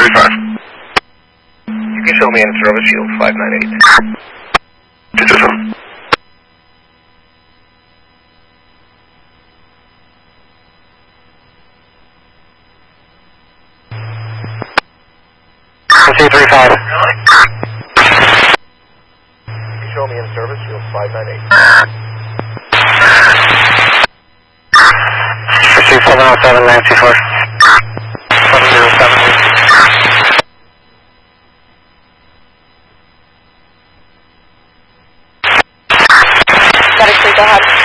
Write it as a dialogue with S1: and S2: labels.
S1: 235.
S2: You can show me in service shield 598.
S1: 227.
S2: C35. You can show me in service shield 598. Proceed 707 Nancy 4. 707.
S3: Got it, go ahead.